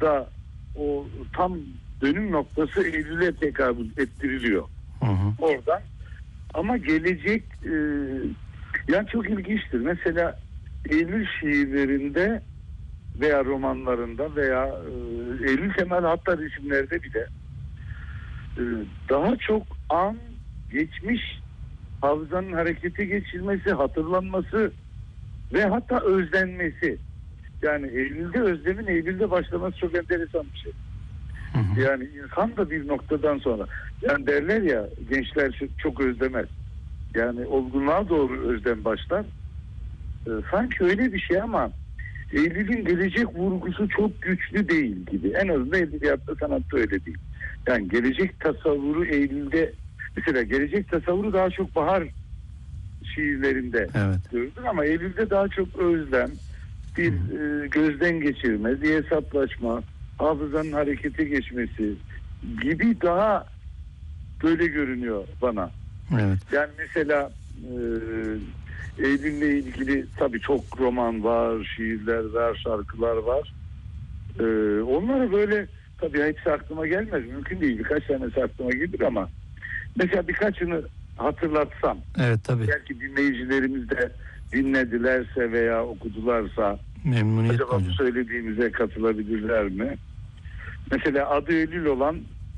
da o tam dönüm noktası Eylül'e tekabül ettiriliyor. Oradan. Ama gelecek yani çok ilginçtir. Mesela Eylül şiirlerinde veya romanlarında veya Eylül temelli hatta resimlerde bile daha çok an, geçmiş, hafızanın harekete geçirmesi, hatırlanması ve hatta özlenmesi. Yani Eylül'de özlemin Eylül'de başlaması çok enteresan bir şey. Yani insan da bir noktadan sonra, yani derler ya, gençler çok özlemez. Yani olgunluğa doğru özlem başlar. Sanki öyle bir şey ama Eylül'ün gelecek vurgusu çok güçlü değil gibi. En azından edebiyatta, sanatta öyle değil. Yani gelecek tasavvuru Eylül'de, mesela gelecek tasavvuru daha çok bahar şiirlerinde gördüm ama Eylül'de daha çok özlem, bir gözden geçirme, bir hesaplaşma, hafızanın harekete geçmesi gibi daha böyle görünüyor bana. Evet. Yani mesela Eylül'le ilgili tabii çok roman var, şiirler var, şarkılar var. Onları böyle tabii hepsi aklıma gelmez. Mümkün değil. Birkaç tanesi aklıma gelir ama mesela birkaçını hatırlatsam. Evet tabii. Belki dinleyicilerimiz de dinledilerse veya okudularsa memnuniyetle acaba bu söylediğimize katılabilirler mi? Mesela adı Eylül olan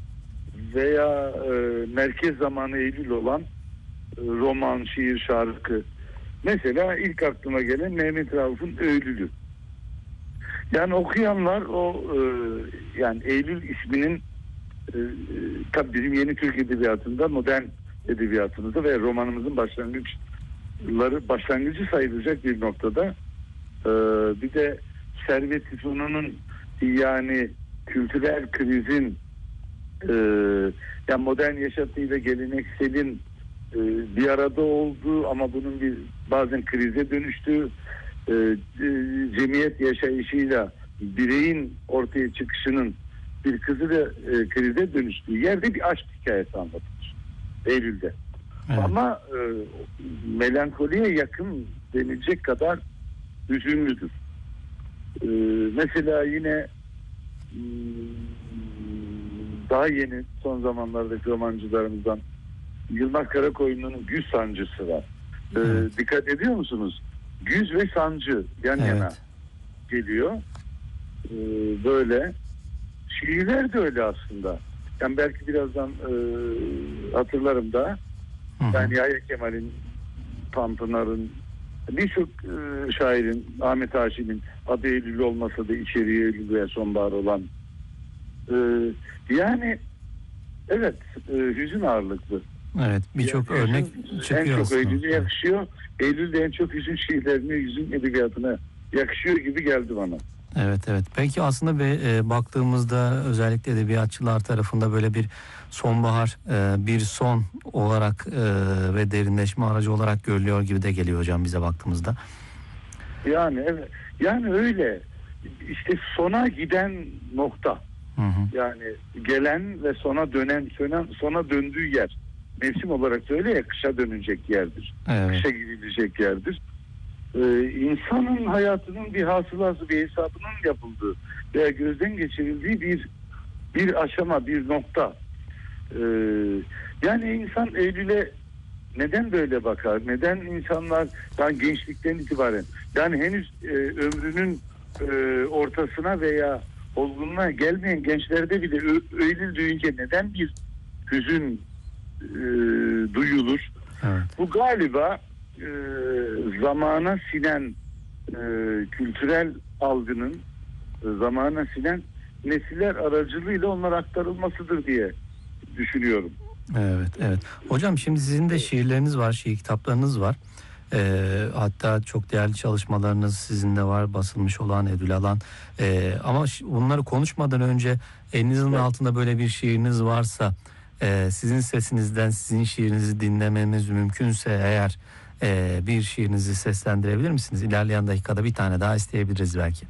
veya merkez zamanı Eylül olan roman, şiir, şarkı. Mesela ilk aklıma gelen Mehmet Rauf'un Öylülü. Yani okuyanlar o yani Eylül isminin tabii bizim yeni Türk edebiyatında, modern edebiyatımızda ve romanımızın başlangıcı sayılacak bir noktada bir de Servet Fünun'un yani kültürel krizin yani modern yaşantıyla gelenekselin bir arada olduğu ama bunun bazen krize dönüştüğü cemiyet yaşayışıyla bireyin ortaya çıkışının bir kızı krize dönüştüğü yerde bir aşk hikayesi anlatılır Eylül'de. Evet. Ama melankoliye yakın denilecek kadar hüzünlüdür. Mesela yine daha yeni son zamanlardaki romancılarımızdan Yılmaz Karakoyunlu'nun Güz Sancısı var. Evet. Dikkat ediyor musunuz? Güz ve sancı yan yana geliyor. Böyle. Şiirler de öyle aslında. Yani belki birazdan hatırlarım da. Yani Yahya Kemal'in, Tanpınar'ın, birçok şairin, Ahmet Haşim'in adı Eylül olmasa da içeriği Eylül ve sonbahar olan yani evet hüzün ağırlıklı. Evet, birçok yani örnek çıkıyor en çok aslında. Eylül'e yakışıyor. Eylül'de en çok hüzün şiirlerine, hüzün edebiyatına yakışıyor gibi geldi bana. Evet. Peki aslında baktığımızda özellikle edebiyatçılar tarafında böyle bir sonbahar bir son olarak ve derinleşme aracı olarak görülüyor gibi de geliyor hocam bize baktığımızda. Yani evet. Yani öyle. İşte sona giden nokta. Yani gelen ve sona döndüğü yer. Mevsim olarak da öyle ya, kışa dönecek yerdir. Evet. Kışa gidilecek yerdir. İnsanın hayatının bir hasılası, bir hesabının yapıldığı veya gözden geçirildiği bir aşama, bir nokta. Yani insan Eylül'e neden böyle bakar? Neden insanlar yani gençlikten itibaren, yani henüz ömrünün ortasına veya olgunluğa gelmeyen gençlerde bile Eylül duyunca neden bir hüzün duyulur? Evet. Bu galiba zamana sinen kültürel algının zamana sinen nesiller aracılığıyla onlara aktarılmasıdır diye düşünüyorum. Evet. Hocam şimdi sizin de şiirleriniz var, şiir kitaplarınız var. Hatta çok değerli çalışmalarınız sizin de var, basılmış olan, ödül alan. Ama bunları konuşmadan önce elinizin altında böyle bir şiiriniz varsa sizin sesinizden sizin şiirinizi dinlememiz mümkünse eğer bir şiirinizi seslendirebilir misiniz? İlerleyen dakikada bir tane daha isteyebiliriz belki.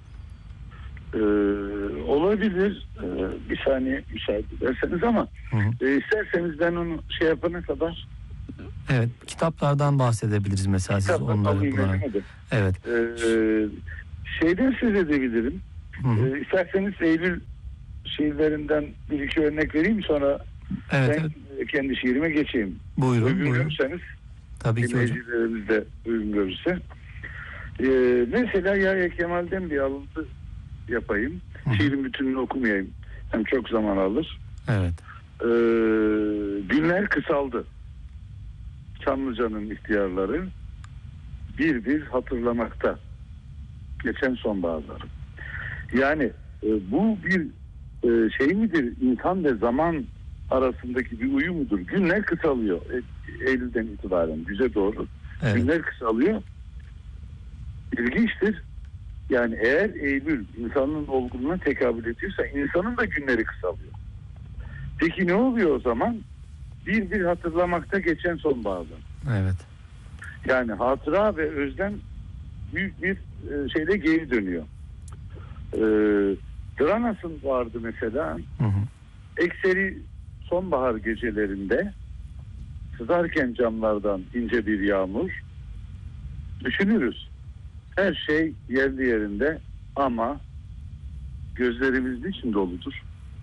Olabilir. Bir saniye müsaade ederseniz ama isterseniz ben onu şey yapana kadar. Evet, kitaplardan bahsedebiliriz mesela siz onları kullanarak. Evet. Şeyden söz edebilirim. İsterseniz Eylül şiirlerinden bir iki örnek vereyim, sonra Evet, ben evet. kendi şiirime geçeyim. Buyurun, Uygun buyurun. görürseniz, Tabii ki hocam. dinleyicilerimiz de uygun görürse. Mesela Yahya Kemal'den bir alıntı yapayım. Şiirin bütününü okumayayım. Hem çok zaman alır. Evet. Günler kısaldı. Çamlıca'nın ihtiyarları bir bir hatırlamakta geçen sonbaharları. Yani bu bir şey midir? İnsan ve zaman arasındaki bir uyum mudur? Günler kısalıyor. Eylül'den itibaren güze doğru. Evet. Günler kısalıyor. İlginçtir. Yani eğer Eylül insanın olgunluğuna tekabül ediyorsa insanın da günleri kısalıyor. Peki ne oluyor o zaman? Bir bir hatırlamakta geçen sonbaharlar. Evet. Yani hatıra ve özlem büyük bir şeyde geri dönüyor. Dranas'ın vardı mesela. Hı hı. Ekseri sonbahar gecelerinde sızarken camlardan ince bir yağmur, düşünürüz. Her şey yerli yerinde ama gözlerimiz için doludur.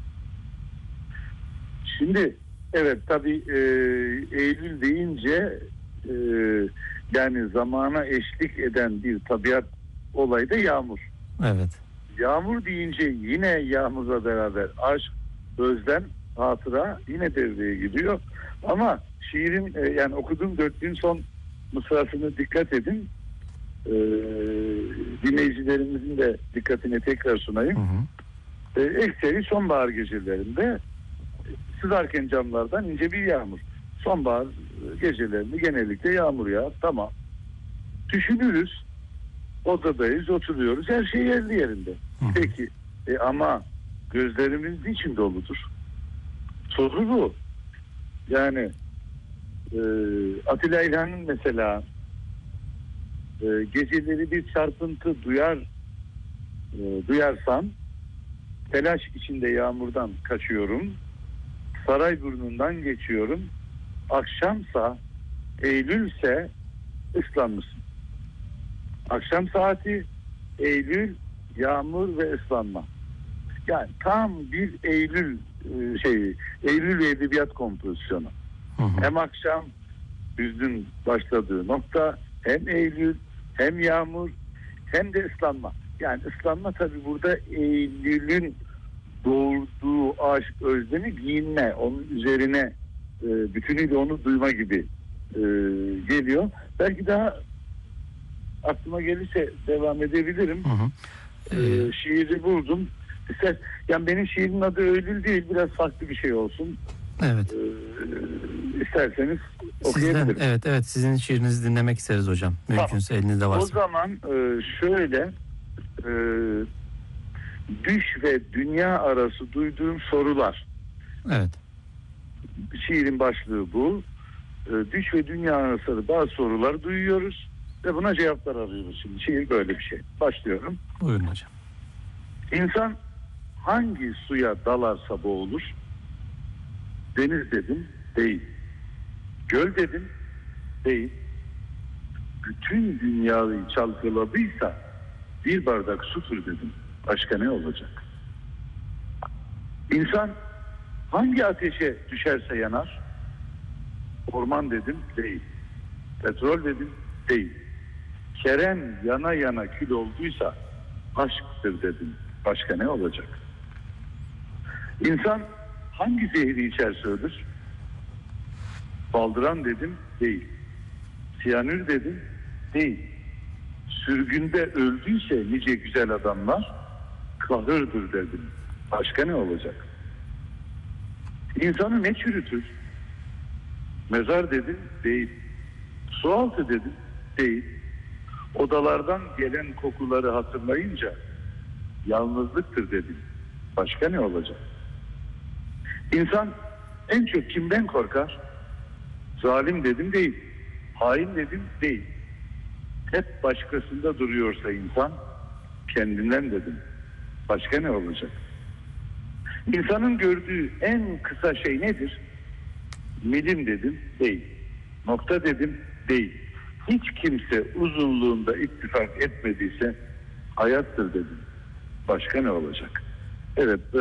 Şimdi evet, tabii Eylül deyince yani zamana eşlik eden bir tabiat olayı da yağmur. Evet. Yağmur deyince yine yağmurla beraber aşk, özlem, hatıra yine devreye giriyor. Ama şiirin yani okuduğum dörtlüğün son mısrasını dikkat edin. Dinleyicilerimizin de dikkatine tekrar sunayım. Hı hı. Ekseri sonbahar gecelerinde sızarken camlardan ince bir yağmur. Sonbahar gecelerinde genellikle yağmur yağar. Tamam. Düşünürüz. Odadayız, oturuyoruz. Her şey yerli yerinde. Hı hı. Peki ama gözlerimiz niçin doludur? Soru bu. Yani Atilla İlhan'ın mesela geceleri bir çarpıntı duyarsam telaş içinde yağmurdan kaçıyorum, saray burnundan geçiyorum, akşamsa Eylülse ıslanmışsın. Akşam saati, Eylül, yağmur ve ıslanma. Yani tam bir Eylül Eylül ve edebiyat kompozisyonu. Hı hı. Hem akşam hüznün başladığı nokta, hem Eylül, hem yağmur, hem de ıslanma. Yani ıslanma tabii burada Eylül'ün doğurduğu aşk, özlemi, giyinme, onun üzerine bütünüyle onu duyma gibi geliyor. Belki daha aklıma gelirse devam edebilirim. Hı hı. Şiiri buldum. Yani benim şiirimin adı Eylül değil, biraz farklı bir şey olsun. Evet. İsterseniz Sizden, okuyabilirim. evet, sizin şiirinizi dinlemek isteriz hocam. Mümkünse elinizde O varsa. zaman şöyle düş ve dünya arası duyduğum sorular. Evet. Şiirin başlığı bu. Düş ve dünya arası bazı sorular duyuyoruz ve buna cevaplar arıyoruz şimdi. Şiir böyle bir şey. Başlıyorum. Buyurun hocam. İnsan hangi suya dalarsa boğulur? Deniz dedim, değil. Göl dedim, değil. Bütün dünyayı çalkaladıysa bir bardak sudur dedim. Başka ne olacak? İnsan hangi ateşe düşerse yanar? Orman dedim, değil. Petrol dedim, değil. Kerem yana yana kül olduysa aşktır dedim. Başka ne olacak? İnsan hangi zehri içerse ölür? Baldıran dedim, değil. Siyanür dedim, değil. Sürgünde öldüyse nice güzel adamlar kahırdır dedim. Başka ne olacak? İnsanı ne çürütür? Mezar dedim, değil. Sualtı dedim, değil. Odalardan gelen kokuları hatırlayınca yalnızlıktır dedim. Başka ne olacak? İnsan en çok kimden korkar? Zalim dedim, değil. Hain dedim, değil. Hep başkasında duruyorsa insan kendinden dedim. Başka ne olacak? İnsanın gördüğü en kısa şey nedir? Milim dedim, değil. Nokta dedim, değil. Hiç kimse uzunluğunda ittifak etmediyse hayattır dedim. Başka ne olacak? Evet,